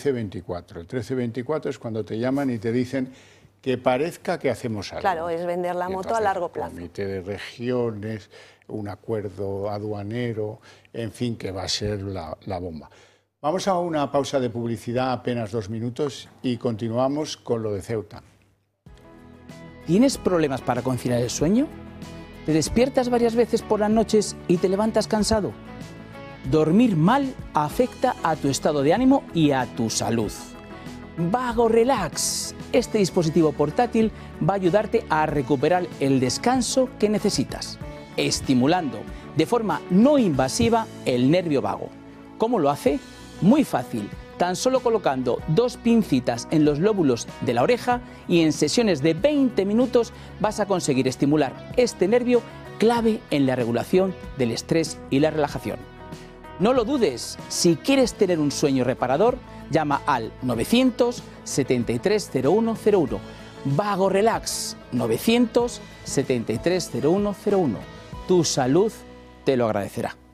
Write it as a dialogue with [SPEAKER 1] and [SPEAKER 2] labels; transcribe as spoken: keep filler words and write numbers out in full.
[SPEAKER 1] trece veinticuatro. El trece veinticuatro es cuando te llaman y te dicen que parezca que hacemos algo.
[SPEAKER 2] Claro, es vender la moto a largo plazo.
[SPEAKER 1] Comité de regiones, un acuerdo aduanero, en fin, que va a ser la, la bomba. Vamos a una pausa de publicidad, apenas dos minutos, y continuamos con lo de Ceuta.
[SPEAKER 3] ¿Tienes problemas para conciliar el sueño? ¿Te despiertas varias veces por las noches y te levantas cansado? Dormir mal afecta a tu estado de ánimo y a tu salud. Vago Relax. Este dispositivo portátil va a ayudarte a recuperar el descanso que necesitas, estimulando de forma no invasiva el nervio vago. ¿Cómo lo hace? Muy fácil, tan solo colocando dos pincitas en los lóbulos de la oreja y en sesiones de veinte minutos vas a conseguir estimular este nervio clave en la regulación del estrés y la relajación. No lo dudes, si quieres tener un sueño reparador, llama al novecientos setenta y tres cero uno cero uno. Vago Relax, novecientos setenta y tres cero uno cero uno. Tu salud te lo agradecerá.